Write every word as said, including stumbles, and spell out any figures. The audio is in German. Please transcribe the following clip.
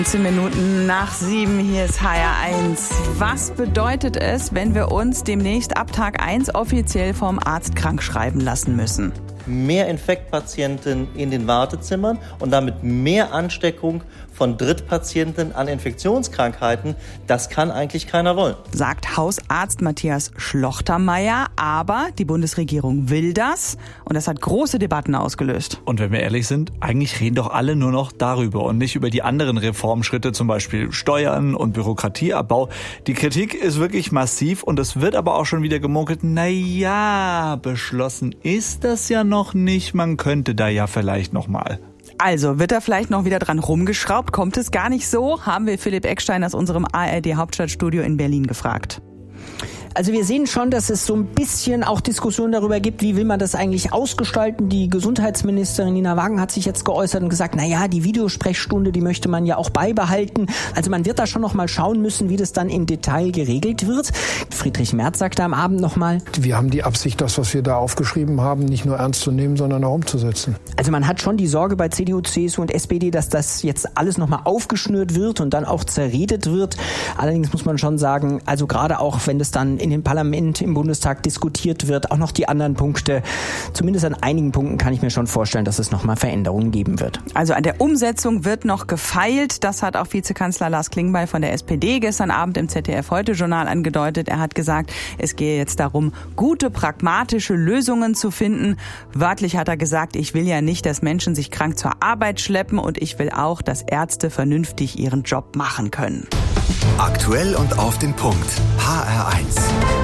zehn Minuten nach sieben, hier ist H R eins. Was bedeutet es, wenn wir uns demnächst ab Tag eins offiziell vom Arzt krankschreiben lassen müssen? Mehr Infektpatienten in den Wartezimmern und damit mehr Ansteckung von Drittpatienten an Infektionskrankheiten, das kann eigentlich keiner wollen. Sagt Hausarzt Matthias Schlochtermeier, aber die Bundesregierung will das und das hat große Debatten ausgelöst. Und wenn wir ehrlich sind, eigentlich reden doch alle nur noch darüber und nicht über die anderen Reformschritte, zum Beispiel Steuern und Bürokratieabbau. Die Kritik ist wirklich massiv und es wird aber auch schon wieder gemunkelt, na ja, beschlossen ist das ja noch nicht, man könnte da ja vielleicht noch mal. Also, wird da vielleicht noch wieder dran rumgeschraubt? Kommt es gar nicht so? Haben wir Philipp Eckstein aus unserem A R D-Hauptstadtstudio in Berlin gefragt. Also wir sehen schon, dass es so ein bisschen auch Diskussionen darüber gibt, wie will man das eigentlich ausgestalten. Die Gesundheitsministerin Nina Wagen hat sich jetzt geäußert und gesagt, na ja, die Videosprechstunde, die möchte man ja auch beibehalten. Also man wird da schon noch mal schauen müssen, wie das dann im Detail geregelt wird. Friedrich Merz sagte am Abend noch mal: Wir haben die Absicht, das, was wir da aufgeschrieben haben, nicht nur ernst zu nehmen, sondern auch umzusetzen. Also man hat schon die Sorge bei C D U, C S U und S P D, dass das jetzt alles noch mal aufgeschnürt wird und dann auch zerredet wird. Allerdings muss man schon sagen, also gerade auch, wenn das dann in dem Parlament, im Bundestag diskutiert wird, auch noch die anderen Punkte. Zumindest an einigen Punkten kann ich mir schon vorstellen, dass es nochmal Veränderungen geben wird. Also an der Umsetzung wird noch gefeilt. Das hat auch Vizekanzler Lars Klingbeil von der S P D gestern Abend im Z D F-Heute-Journal angedeutet. Er hat gesagt, es gehe jetzt darum, gute, pragmatische Lösungen zu finden. Wörtlich hat er gesagt, ich will ja nicht, dass Menschen sich krank zur Arbeit schleppen und ich will auch, dass Ärzte vernünftig ihren Job machen können. Aktuell und auf den Punkt. H R eins.